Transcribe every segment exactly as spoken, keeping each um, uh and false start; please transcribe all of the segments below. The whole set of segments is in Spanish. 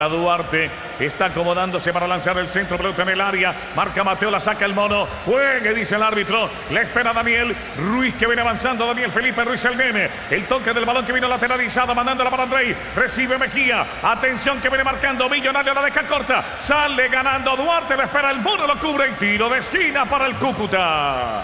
Duarte está acomodándose para lanzar el centro, pelota en el área, marca Mateo, la saca el mono, juegue, dice el árbitro, le espera Daniel Ruiz que viene avanzando, Daniel Felipe Ruiz el nene, el toque del balón que vino lateralizado, mandándola para Andrei, recibe Mejía, atención que viene marcando Millonario, la deja corta, sale ganando Duarte, le espera el mono, lo cubre y tiro de esquina para el Cúcuta.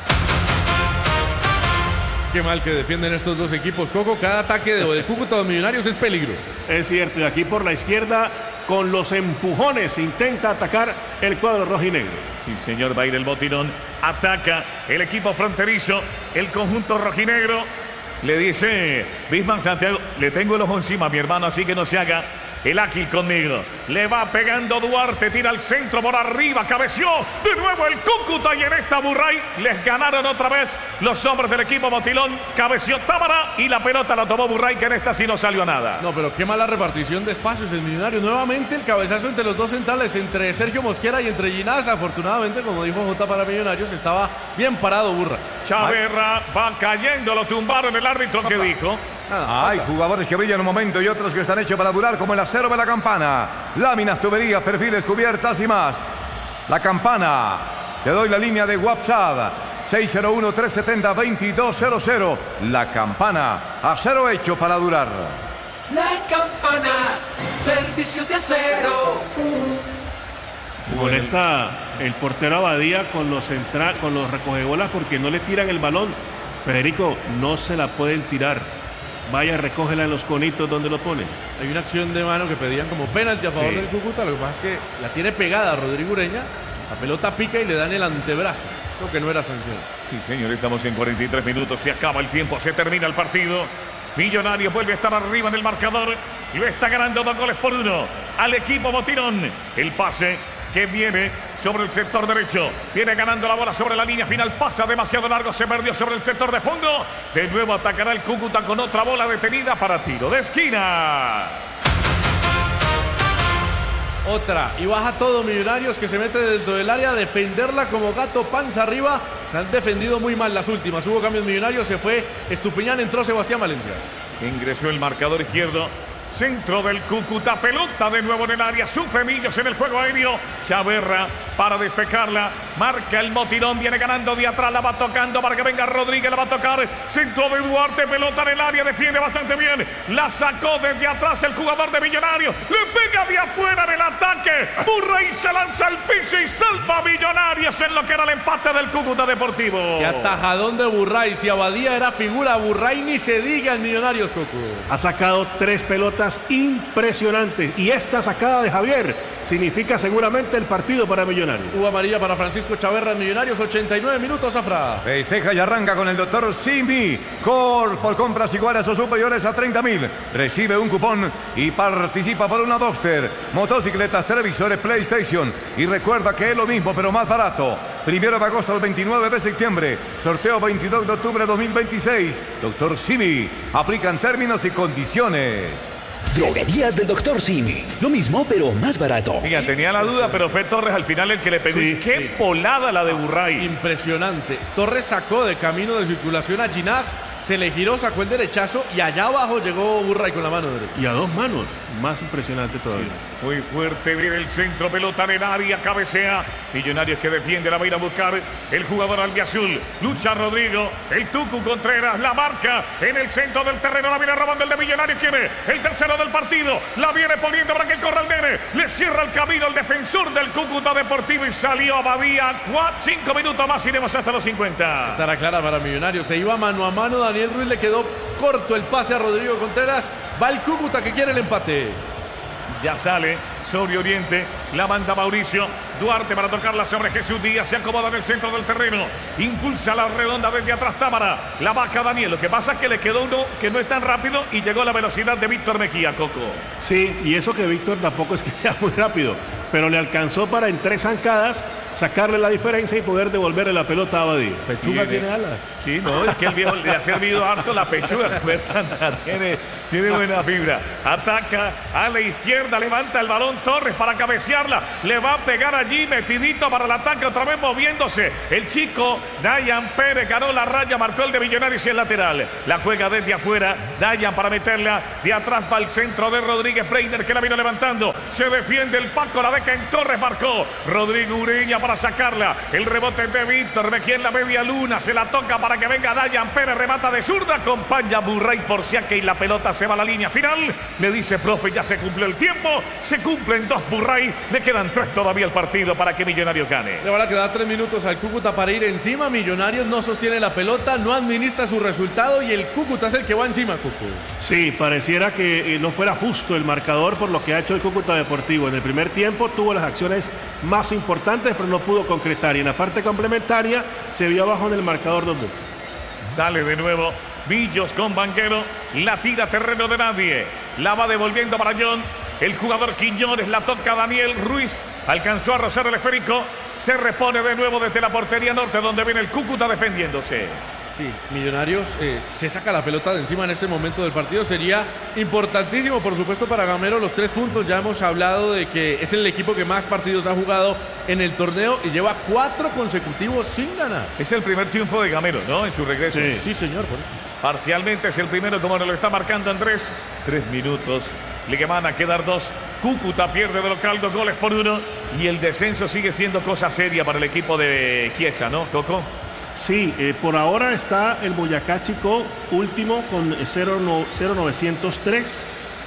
Qué mal que defienden estos dos equipos, Coco. Cada ataque de, de Cúcuta de Millonarios es peligro. Es cierto, y aquí por la izquierda, con los empujones, intenta atacar el cuadro rojinegro. Sí, señor, va a ir el botinón. Ataca el equipo fronterizo, el conjunto rojinegro. Le dice Bisman Santiago, le tengo el ojo encima, mi hermano, así que no se haga el ágil conmigo. Le va pegando Duarte, tira al centro por arriba, cabeció de nuevo el Cúcuta y en esta Burray les ganaron otra vez los hombres del equipo Motilón. Cabeció Tábara y la pelota la tomó Burray, que en esta sí no salió nada. No, pero qué mala repartición de espacios el Millonario. Nuevamente el cabezazo entre los dos centrales, entre Sergio Mosquera y entre Ginás. Afortunadamente, como dijo J para Millonarios, estaba bien parado Burra. Chaverra va cayendo, lo tumbaron. El árbitro que dijo: Ah, hay jugadores que brillan un momento y otros que están hechos para durar, como el acero de la campana. Láminas, tuberías, perfiles, cubiertas y más. La campana. Te doy la línea de WhatsApp. seis cero uno, tres siete cero, dos dos cero cero. La campana. Acero hecho para durar. La campana. Servicio de acero. Se molesta el portero Abadía con los, centra con los recogebolas porque no le tiran el balón. Federico, no se la pueden tirar. Vaya, recógela en los conitos donde lo ponen. Hay una acción de mano que pedían como penalti a favor sí. del Cúcuta. Lo que pasa es que la tiene pegada Rodrigo Ureña. La pelota pica y le dan el antebrazo. Creo que no era sanción. Sí, señor, estamos en cuarenta y tres minutos. Se acaba el tiempo, se termina el partido. Millonarios vuelve a estar arriba en el marcador y lo está ganando dos goles por uno al equipo Motirón. El pase que viene sobre el sector derecho, viene ganando la bola sobre la línea final, pasa demasiado largo, se perdió sobre el sector de fondo, de nuevo atacará el Cúcuta con otra bola detenida para tiro de esquina. Otra, y baja todo Millonarios, que se mete dentro del área a defenderla como gato panza arriba. Se han defendido muy mal las últimas, hubo cambios Millonarios, se fue Estupiñán, entró Sebastián Valencia. Ingresó el marcador izquierdo. Centro del Cúcuta, pelota de nuevo en el área, sufre Millos en el juego aéreo. Chaverra para despejarla, marca el Motirón, viene ganando de atrás, la va tocando para que venga Rodríguez, la va a tocar. Centro de Duarte, pelota en el área, defiende bastante bien. La sacó desde atrás el jugador de Millonarios, le pega de afuera en el ataque. Burray se lanza al piso y salva a Millonarios en lo que era el empate del Cúcuta Deportivo. Qué atajadón de Burray, si Abadía era figura, Burray ni se diga en Millonarios, Coco. Ha sacado tres pelotas impresionantes y esta sacada de Javier significa seguramente el partido para Millonarios. Hubo amarilla para Francisco Chaverra en Millonarios, ochenta y nueve minutos, Zafra. Festeja y arranca con el doctor Simi. Cor por compras iguales o superiores a treinta mil. Recibe un cupón y participa por una Duster, motocicletas, televisores, PlayStation. Y recuerda que es lo mismo pero más barato. Primero de agosto al veintinueve de septiembre. Sorteo veintidós de octubre de dos mil veintiséis. doctor Simi. Aplican términos y condiciones. Droguerías del doctor Simi. Lo mismo, pero más barato. Mira, tenía la duda, pero fue Torres al final el que le pegó. Sí, ¡qué sí. polada la de Burray! Impresionante. Torres sacó de camino de circulación a Ginás, se le giró, sacó el derechazo y allá abajo llegó Burray con la mano derecha. Y a dos manos, más impresionante todavía. Sí. Muy fuerte, viene el centro, pelota en el área, cabecea. Millonarios que defiende, la va a ir a buscar el jugador albiazul. Lucha Rodrigo, el Tucu Contreras, la marca en el centro del terreno, la viene robando el de Millonarios, tiene el tercero del partido, la viene poniendo para que el corra el nene, le cierra el camino el defensor del Cúcuta Deportivo y salió Abadía. Cuatro, cinco minutos más, iremos hasta los cincuenta. Estará clara para Millonarios, se iba mano a mano, Daniel Ruiz le quedó corto el pase a Rodrigo Contreras, va el Cúcuta que quiere el empate. Ya sale sobre Oriente, la manda Mauricio Duarte para tocarla sobre Jesús Díaz, se acomoda en el centro del terreno, impulsa la redonda desde atrás Tábara, la baja Daniel, lo que pasa es que le quedó uno que no es tan rápido y llegó a la velocidad de Víctor Mejía, Coco. Sí, y eso que Víctor tampoco es que sea muy rápido, pero le alcanzó para en tres zancadas sacarle la diferencia y poder devolverle la pelota a Abadía. Pechuga tiene alas. Sí, no, es que el viejo le ha servido harto la pechuga. Bertanta tiene, tiene buena fibra. Ataca a la izquierda, levanta el balón Torres para cabecearla. Le va a pegar allí, metidito para el ataque, otra vez moviéndose. El chico Dayan Pérez ganó la raya, marcó el de Millonarios y el lateral. La juega desde afuera, Dayan para meterla. De atrás va el centro de Rodríguez Breiner, que la vino levantando. Se defiende el Paco, la deja en Torres, marcó. Rodrigo Ureña para sacarla. El rebote de Víctor, Mejía en la media luna. Se la toca para que venga Dayan Pérez, remata de zurda, acompaña Burray por Siaque y la pelota se va a la línea final. Le dice, profe, ya se cumplió el tiempo. Se cumplen dos Burray. Le quedan tres todavía el partido para que Millonarios gane. Le van a quedar tres minutos al Cúcuta para ir encima. Millonarios no sostiene la pelota, no administra su resultado y el Cúcuta es el que va encima, Cucu. Sí, pareciera que eh, no fuera justo el marcador por lo que ha hecho el Cúcuta Deportivo. En el primer tiempo tuvo las acciones más importantes, pero no pudo concretar. Y en la parte complementaria se vio abajo en el marcador dos veces. Sale de nuevo Villos con Banquero. La tira terreno de nadie. La va devolviendo para John. El jugador Quiñones la toca a Daniel Ruiz. Alcanzó a rozar el esférico. Se repone de nuevo desde la portería norte, donde viene el Cúcuta defendiéndose. Sí, Millonarios eh, se saca la pelota de encima en este momento del partido. Sería importantísimo, por supuesto, para Gamero los tres puntos. Ya hemos hablado de que es el equipo que más partidos ha jugado en el torneo y lleva cuatro consecutivos sin ganar. Es el primer triunfo de Gamero, ¿no? En su regreso. Sí, sí señor, por eso. Parcialmente es el primero, como nos lo está marcando Andrés. Tres minutos. Le van a quedar dos. Cúcuta pierde de local dos goles por uno. Y el descenso sigue siendo cosa seria para el equipo de Chiesa, ¿no, Coco? Sí, eh, por ahora está el Boyacá Chicó último con cero novecientos tres,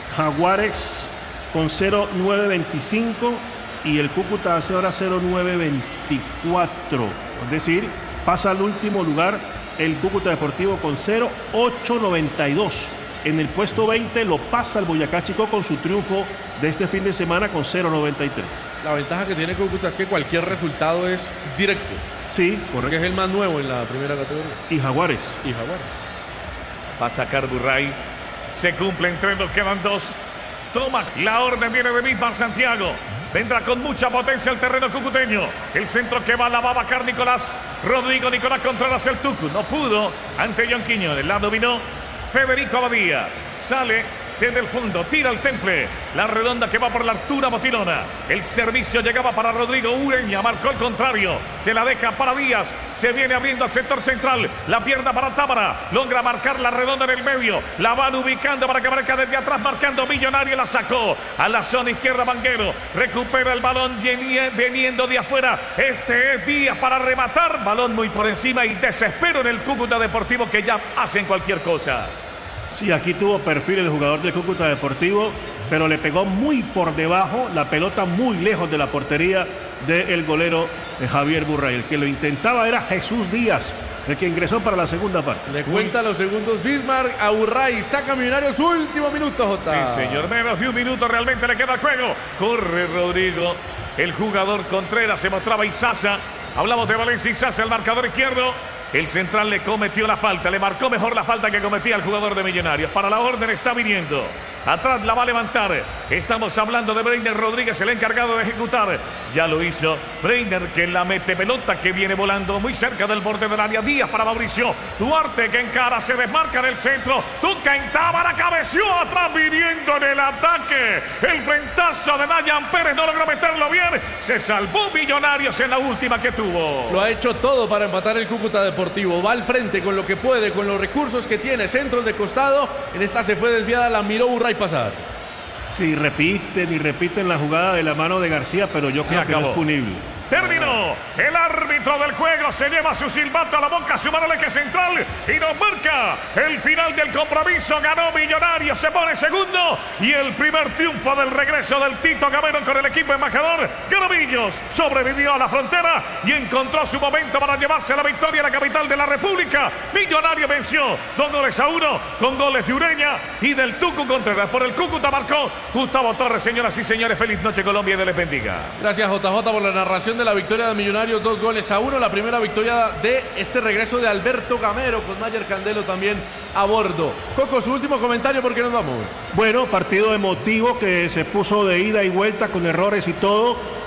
Jaguares con cero nueve veinticinco y el Cúcuta hace ahora cero nueve veinticuatro. Es decir, pasa al último lugar el Cúcuta Deportivo con cero ocho noventa y dos. En el puesto veinte lo pasa el Boyacá Chicó con su triunfo de este fin de semana con cero noventa y tres. La ventaja que tiene Cúcuta es que cualquier resultado es directo. Sí, Porque correcto. es el más nuevo en la primera categoría. Y Jaguares. Y Jaguares. Va a sacar Burray. Se cumplen tres, nos quedan dos. Toma, la orden viene de Bismar Santiago. Vendrá con mucha potencia el terreno cucuteño. El centro que va, la va a vacar Nicolás. Rodrigo Nicolás Contreras el Tucu. No pudo ante John Quiñones. La dominó Federico Abadía. Sale desde el fondo, tira el temple. La redonda que va por la altura Motilona. El servicio llegaba para Rodrigo Ureña. Marcó el contrario. Se la deja para Díaz. Se viene abriendo al sector central. La pierna para Tábara. Logra marcar la redonda en el medio. La van ubicando para que marca desde atrás. Marcando Millonario. La sacó a la zona izquierda Banguero. Recupera el balón veniendo de afuera. Este es Díaz para rematar. Balón muy por encima y desespero en el Cúcuta Deportivo que ya hacen cualquier cosa. Sí, aquí tuvo perfil el jugador del Cúcuta Deportivo, pero le pegó muy por debajo, la pelota muy lejos de la portería del golero de Javier Burray. El que lo intentaba era Jesús Díaz, el que ingresó para la segunda parte. Le cuenta los segundos Bismarck a Burray. Saca Millonarios, último minuto, Jota. Sí, señor, menos de un minuto realmente le queda el juego. Corre Rodrigo, el jugador Contreras, se mostraba Izaza. Hablamos de Valencia Izaza, el marcador izquierdo. El central le cometió la falta, le marcó mejor la falta que cometía el jugador de Millonarios. Para la orden está viniendo. Atrás la va a levantar. Estamos hablando de Breiner Rodríguez, el encargado de ejecutar. Ya lo hizo Breiner, que la mete pelota, que viene volando muy cerca del borde del área. Díaz para Mauricio Duarte, que encara, se desmarca en el centro. Tuca en Tábara, cabeció atrás, viniendo en el ataque. El frentazo de Dayan Pérez no logró meterlo bien. Se salvó Millonarios en la última que tuvo. Lo ha hecho todo para empatar el Cúcuta Deportivo. Va al frente con lo que puede, con los recursos que tiene. Centros de costado. En esta se fue desviada, la miró Burray pasar. Sí, repiten y repiten la jugada de la mano de García, pero yo Se creo acabó. que no es punible. Terminó. El árbitro del juego se lleva su silbato a la boca, su mano al eje central y nos marca el final del compromiso. Ganó Millonarios, se pone segundo y el primer triunfo del regreso del Tito Gamero con el equipo embajador. Garavillos sobrevivió a la frontera y encontró su momento para llevarse la victoria a la capital de la República. Millonario venció dos goles a uno con goles de Ureña y del Tucu Contreras. Por el Cúcuta marcó Gustavo Torres. Señoras y señores, feliz noche Colombia y Dios les bendiga. Gracias J J por la narración de la victoria de Millonarios, dos goles a uno, la primera victoria de este regreso de Alberto Gamero con Mayer Candelo también a bordo. Coco, su último comentario porque nos vamos. Bueno, partido emotivo que se puso de ida y vuelta con errores y todo,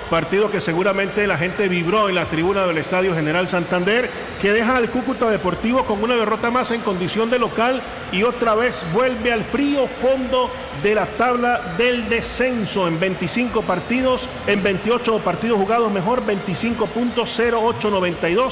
partido que seguramente la gente vibró en la tribuna del Estadio General Santander, que deja al Cúcuta Deportivo con una derrota más en condición de local y otra vez vuelve al frío fondo de la tabla del descenso en veinticinco partidos, en veintiocho partidos jugados, mejor veinticinco puntos, cero ocho noventa y dos.